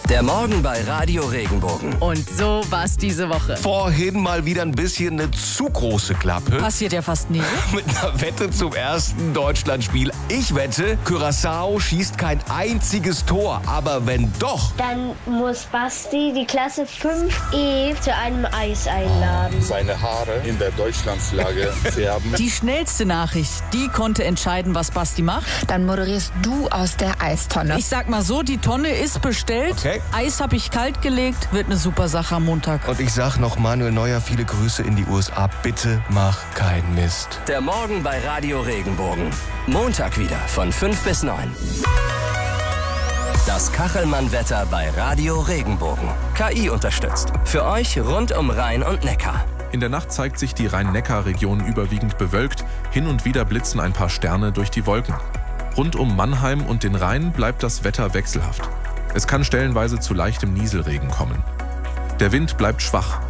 Der Morgen bei Radio Regenbogen. Und so war's diese Woche. Vorhin mal wieder ein bisschen eine zu große Klappe. Passiert ja fast nie. Mit einer Wette zum ersten Deutschlandspiel. Ich wette, Curaçao schießt kein einziges Tor. Aber wenn doch... Dann muss Basti die Klasse 5E zu einem Eis einladen. Seine Haare in der Deutschlandflagge färben. Die schnellste Nachricht, die konnte entscheiden, was Basti macht. Dann moderierst du aus der Eistonne. Ich sag mal so, die Tonne ist bestellt. Okay. Eis habe ich kalt gelegt. Wird eine super Sache am Montag. Und ich sag noch Manuel Neuer, viele Grüße in die USA. Bitte mach keinen Mist. Der Morgen bei Radio Regenbogen. Montag wieder von 5 bis 9. Das Kachelmann-Wetter bei Radio Regenbogen. KI unterstützt. Für euch rund um Rhein und Neckar. In der Nacht zeigt sich die Rhein-Neckar-Region überwiegend bewölkt. Hin und wieder blitzen ein paar Sterne durch die Wolken. Rund um Mannheim und den Rhein bleibt das Wetter wechselhaft. Es kann stellenweise zu leichtem Nieselregen kommen. Der Wind bleibt schwach.